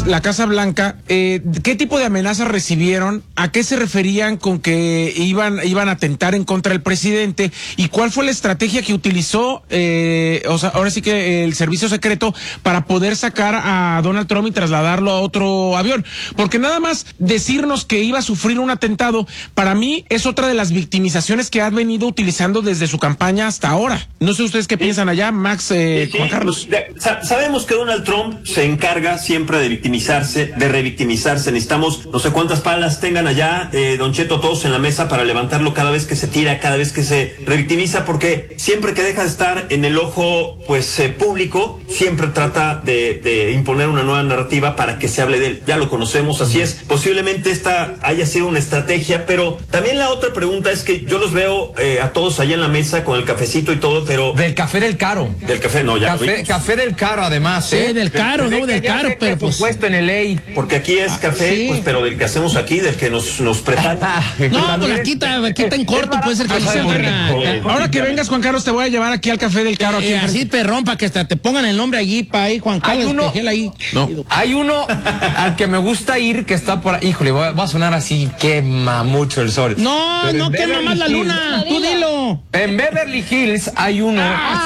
la Casa Blanca, ¿qué tipo de amenazas recibieron? ¿A qué se referían con que iban a atentar en contra del presidente? ¿Y cuál fue la estrategia que utilizó, ahora sí que el servicio secreto, para poder sacar a Donald Trump y trasladarlo a otro avión? Porque nada más decirnos que iba a sufrir un atentado, para mí es otra de las victimizaciones que ha venido utilizando desde su campaña hasta ahora. No sé ustedes qué piensan allá, Max, Juan Carlos. Sabemos que Donald Trump se encarga siempre de victimizarse, de revictimizarse. Necesitamos no sé cuántas palas tengan allá, Don Cheto, todos en la mesa para levantarlo cada vez que se tira, cada vez que se revictimiza, porque siempre que deja de estar en el ojo público, siempre trata de imponer una nueva narrativa para que se hable de él. Ya lo conocemos, así es. Posiblemente esta haya sido una estrategia, pero también la otra pregunta es que yo los veo a todos allá en la mesa con el cafecito y todo, pero... Del café del caro. Del café, no, ya. Café del caro, además. Sí, del caro, no, del caro, pero pues... puesto en LA. Porque aquí es café, sí. Pues, pero del que hacemos aquí, del que nos preparan. No, pues aquí está en corto, puede ser que se haga. Ahora que vengas, Juan Carlos, te voy a llevar aquí al café del caro. Aquí así, perrón, para que hasta te pongan el nombre allí, para ahí, Juan Carlos. Hay uno al que me gusta ir, que está por ahí. Híjole, va a sonar así, quema mucho el sol. No, quema más la luna, tú dilo. En Beverly Hills hay uno.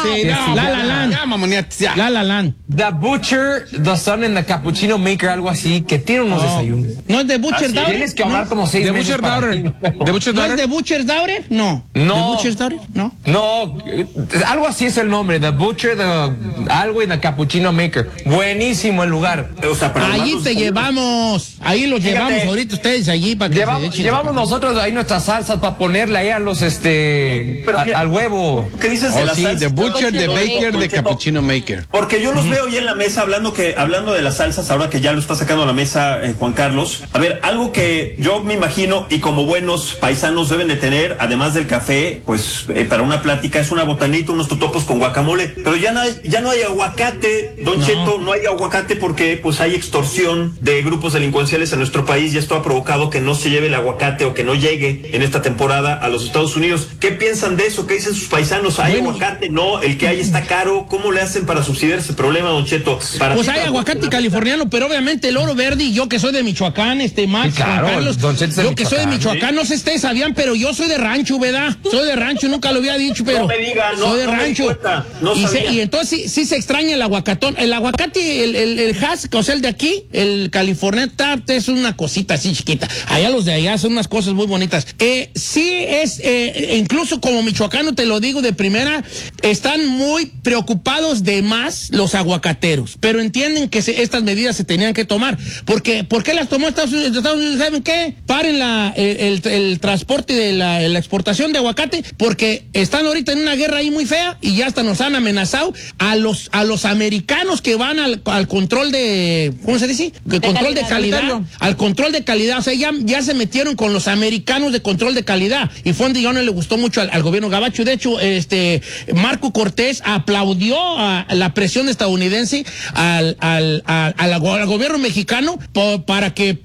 La La Land. The Butcher, The Son and the Cappuccino Maker, algo así, que tiene unos desayunos. ¿No es de Butcher Daughter? Tienes que hablar como 6 meses. ¿De Butcher Daughter? ¿No es de Butcher Daughter? No. ¿De Butcher Daughter? No. No, algo así es el nombre, The Butcher, algo y The Cappuccino Maker. Buenísimo el lugar. O sea, allí te llevamos, ahí los llevamos ahorita ustedes allí para que llevamos nosotros ahí nuestras salsas para ponerle ahí a los al huevo. ¿Qué dices de la salsa? The Butcher, The Baker, The Cappuccino Maker. Porque yo los veo ya en la mesa hablando de las salsas, ahora que ya lo está sacando a la mesa Juan Carlos. A ver, algo que yo me imagino y como buenos paisanos deben de tener, además del café, pues para una plática es una botanita, unos totopos con guacamole, pero ya no hay aguacate, Don Cheto, no hay aguacate porque pues hay extorsión de grupos delincuenciales en nuestro país y esto ha provocado que no se lleve el aguacate o que no llegue en esta temporada a los Estados Unidos. ¿Qué piensan de eso? ¿Qué dicen sus paisanos? ¿Hay aguacate? No, el que hay está caro. ¿Cómo le hacen para subsidiar ese problema, Don Cheto? Pues hay aguacate californiano, pero obviamente el oro verde, y yo que soy de Michoacán, Max, claro, Juan Carlos, yo que soy de Michoacán, no sé si ustedes sabían, pero yo soy de rancho, ¿verdad? Soy de rancho, nunca lo había dicho, pero no me diga, soy de rancho. Y entonces sí se extraña el aguacatón. El aguacate, el hass, o sea, el de aquí, el California Tart, es una cosita así chiquita. Allá los de allá son unas cosas muy bonitas. Sí es, incluso como michoacano te lo digo de primera, están muy preocupados de más los aguacateros, pero entienden que estas medidas se tenían que tomar. ¿Por qué las tomó Estados Unidos? ¿Saben qué? Paren el transporte de la exportación de aguacate, porque están ahorita en una guerra ahí muy fea y ya hasta nos han amenazado a los americanos que van al control de, ¿cómo se dice? Control de calidad. Al control de calidad. O sea, ya se metieron con los americanos de control de calidad. Y fue donde ya no le gustó mucho al gobierno gabacho. De hecho, Marco Cortés aplaudió a la presión estadounidense al gobierno mexicano para que